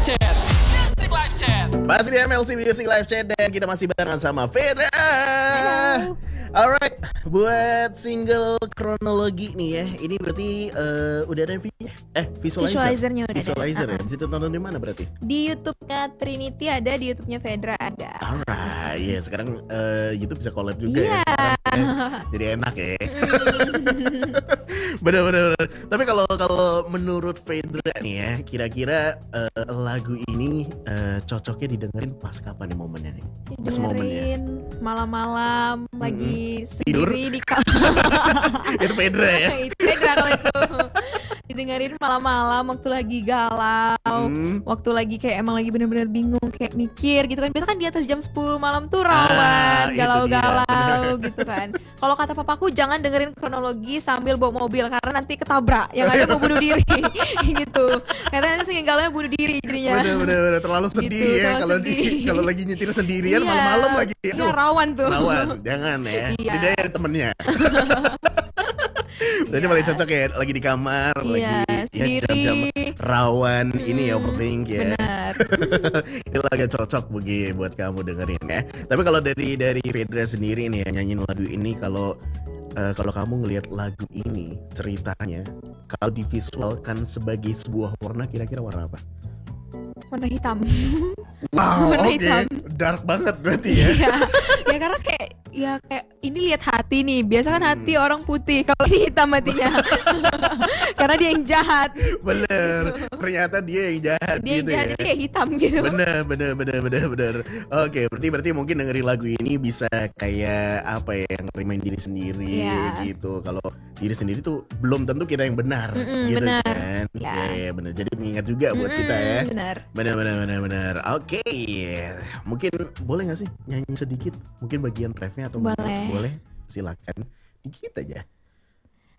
Chat. Music Live Chat. Masih di MLC Music Live Chat dan kita masih barengan sama Fedra. Halo. Alright, buat single kronologi nih ya. Ini berarti udah ada Visualizernya udah ada. Visualizer ya. Bisa ditonton di mana berarti? Di YouTube-nya Trinity ada, di YouTube-nya Fedra ada. Alright, ya sekarang YouTube bisa collab juga Iya. ya. Sekarang, jadi enak ya. Bener. Tapi kalau menurut Fedra nih ya, kira-kira lagu ini cocoknya didengerin pas kapan nih momennya nih? Pas momennya. Dengerin malam-malam lagi Tidur? sendiri di kamar. Itu Fedra ya. Itu Fedra kalau itu. Didengerin malam-malam waktu lagi galau, waktu lagi kayak emang lagi bener-bener bingung, kayak mikir gitu kan. Biasa kan di atas jam 10 malam tuh rawan, itu galau-galau gitu kan. Kalau kata papaku jangan dengerin kronologi sambil bawa mobil karena nanti ketabrak, yang ada mau bunuh diri gitu. Katanya nanti saking galaunya bunuh diri jadinya. Bener terlalu sedih Gitu, ya terlalu kalau sedih. kalau lagi nyetir sendirian Iya. malam-malam lagi. Iya, Aduh, rawan tuh. rawan, jangan ya. Iya. Tidak ada temennya. Berarti Iya. paling cocok ya lagi di kamar, Iya, lagi ya sendiri. jam-jam rawan ini ya overthink ya. Benar. Ini lagu cocok buat kamu dengerin ya. Tapi kalau dari Fedra sendiri nih ya, nyanyiin lagu ini, kalau kamu ngelihat lagu ini ceritanya, kalau divisualkan sebagai sebuah warna, kira-kira warna apa? Warna hitam. Wow, Warna oke. hitam. Dark banget berarti ya. Iya. Ya karena kayak ini lihat hati nih. Biasa kan hati orang putih, kalau ini hitam hatinya. Karena dia yang jahat. Bener. Ternyata dia yang jahat Dia yang gitu jahat ya. jadi kayak hitam gitu. Bener. Oke, berarti mungkin dengerin lagu ini bisa kayak apa ya, yang ngerimain diri sendiri Iya. gitu. Kalau diri sendiri tuh belum tentu kita yang benar gitu benar. kan. Ya. Iya, bener. Jadi mengingat juga buat kita ya. Benar. Bener. Oke, mungkin boleh nggak sih nyanyi sedikit? Mungkin bagian refnya atau Boleh. boleh? Silakan. Dikit aja.